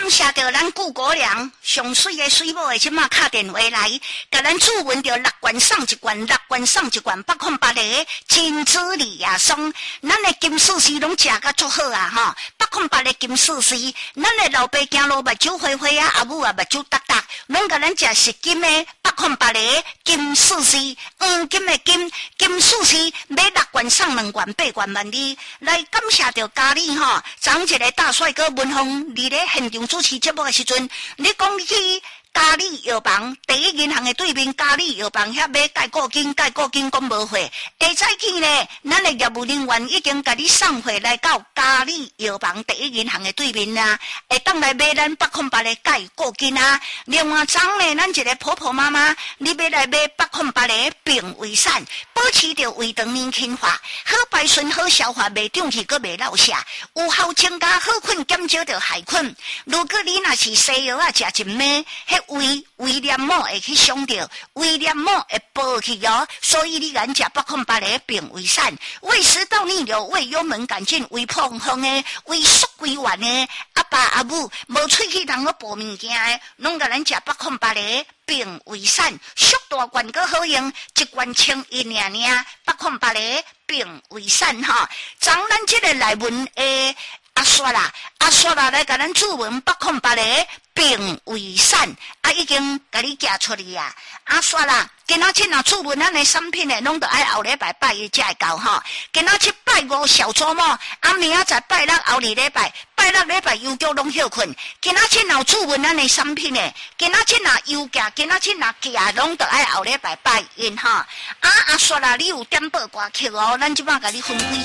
感谢着咱顾国良上水的水某的即马打电话来，甲咱注文着6罐送1罐，6罐送1罐，808个金子李亚松，咱的金丝丝拢食甲足好啊吼！808个金丝丝，咱的老爸行路目睭花花啊，阿母啊目睭答答，拢甲咱食实金的808个金丝丝，黄金的金丝丝，买6罐送2罐，8罐万里。来感谢着家里吼，昨一个大帅哥文峰，你咧现场主持节目的时阵，你讲起嘉里药房第一银行的对面，嘉里药房遐买介固金讲无货，下早起呢，咱的业务人员已经甲你送货来到嘉里药房第一银行的对面啦，会当来买咱808的介固金啊。另外昨呢，咱一个婆婆妈妈，你要来买808的病胃散，保持着胃肠年轻化，好排顺好消化，袂胀气，阁袂落瀉，有效增加好困，减少着害困。如果你若是西药啊食一枚，胃黏膜会去伤着，胃黏膜会爆去哦，所以你敢食808的病胃散，胃食道逆流、胃幽门杆菌、胃破风的、胃缩规丸的，阿爸阿母无喙齿通个补物件的，拢甲咱食808的病胃散，速大罐个好用，1罐11尔，808的病胃散哈。昨咱这个内文诶。阿刷啦来甲咱注文808的病胃散，已经甲你寄出去啊！阿刷啦，今仔日若注文咱的产品呢，拢得爱后礼拜拜一才会到吼。今仔日拜5小周末，明仔载拜6后2礼拜，拜6礼拜邮局拢休困。今仔日若注文咱的产品呢，今仔日若邮件，今仔日若寄拢得爱后礼拜拜因吼。阿刷啦，你有点报歌曲哦，咱即摆甲你分开。